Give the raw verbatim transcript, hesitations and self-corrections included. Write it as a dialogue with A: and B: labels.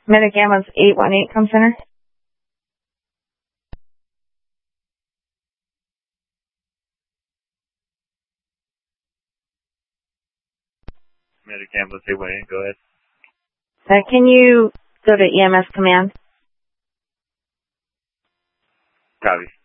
A: Medic ambulance eight one eight, come center.
B: Medic ambulance eight one eight, go ahead.
A: Uh, can you go to E M S command?
B: Copy.